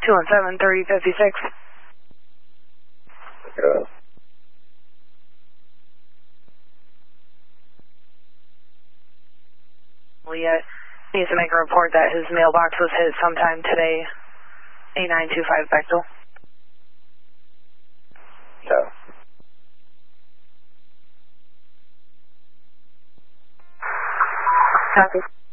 217-3056. Yeah. Leah needs to make a report that his mailbox was hit sometime today. 8925 Bechtel. Yeah. Copy.